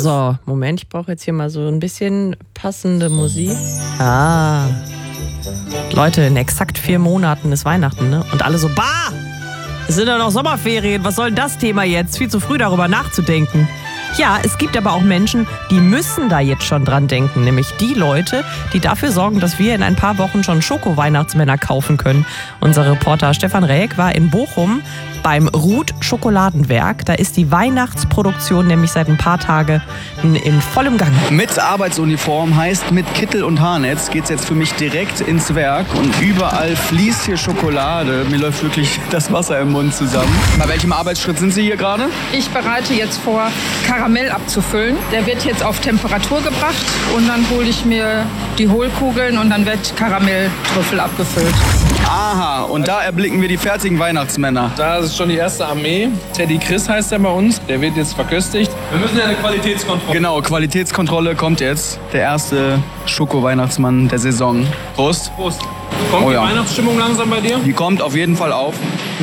So, Moment, ich brauche jetzt hier mal so ein bisschen passende Musik. Leute, in exakt 4 Monaten ist Weihnachten, ne? Und alle so, bah! Es sind doch noch Sommerferien, was soll denn das Thema jetzt? Viel zu früh darüber nachzudenken. Ja, es gibt aber auch Menschen, die müssen da jetzt schon dran denken. Nämlich die Leute, die dafür sorgen, dass wir in ein paar Wochen schon Schoko-Weihnachtsmänner kaufen können. Unser Reporter Stefan Räck war in Bochum beim Ruth Schokoladenwerk. Da ist die Weihnachtsproduktion nämlich seit ein paar Tagen in vollem Gang. Mit Arbeitsuniform heißt mit Kittel und Haarnetz geht's jetzt für mich direkt ins Werk. Und überall fließt hier Schokolade. Mir läuft wirklich das Wasser im Mund zusammen. Bei welchem Arbeitsschritt sind Sie hier gerade? Ich bereite jetzt vor, Karamell abzufüllen. Der wird jetzt auf Temperatur gebracht und dann hole ich mir die Hohlkugeln und dann wird Karamelltrüffel abgefüllt. Aha, und da erblicken wir die fertigen Weihnachtsmänner. Da ist schon die erste Armee. Teddy Chris heißt er bei uns. Der wird jetzt verköstigt. Wir müssen ja eine Qualitätskontrolle. Genau, Qualitätskontrolle kommt jetzt. Der erste Schoko-Weihnachtsmann der Saison. Prost. Prost. Kommt die Weihnachtsstimmung langsam bei dir? Die kommt auf jeden Fall auf.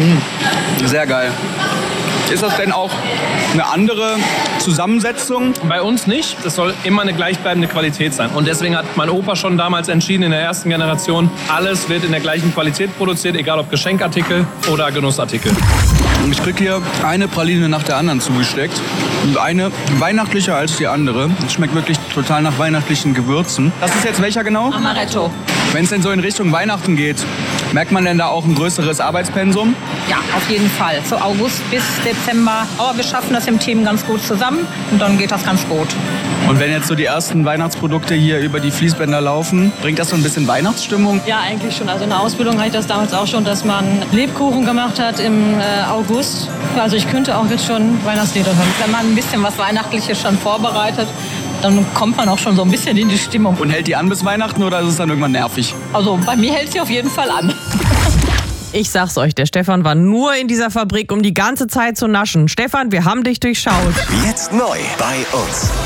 Sehr geil. Ist das denn auch eine andere Zusammensetzung? Bei uns nicht. Das soll immer eine gleichbleibende Qualität sein. Und deswegen hat mein Opa schon damals entschieden, in der ersten Generation, alles wird in der gleichen Qualität produziert, egal ob Geschenkartikel oder Genussartikel. Ich krieg hier eine Praline nach der anderen zugesteckt. Und eine weihnachtlicher als die andere. Es schmeckt wirklich total nach weihnachtlichen Gewürzen. Das ist jetzt welcher genau? Amaretto. Wenn es denn so in Richtung Weihnachten geht, merkt man denn da auch ein größeres Arbeitspensum? Ja, auf jeden Fall. So August bis Dezember. Aber wir schaffen das im Team ganz gut zusammen und dann geht das ganz gut. Und wenn jetzt so die ersten Weihnachtsprodukte hier über die Fließbänder laufen, bringt das so ein bisschen Weihnachtsstimmung? Ja, eigentlich schon. Also in der Ausbildung hatte ich das damals auch schon, dass man Lebkuchen gemacht hat im August. Also ich könnte auch jetzt schon Weihnachtslieder hören. Wenn man ein bisschen was Weihnachtliches schon vorbereitet, dann kommt man auch schon so ein bisschen in die Stimmung. Und hält die an bis Weihnachten oder ist es dann irgendwann nervig? Also bei mir hält sie auf jeden Fall an. Ich sag's euch, der Stefan war nur in dieser Fabrik, um die ganze Zeit zu naschen. Stefan, wir haben dich durchschaut. Jetzt neu bei uns.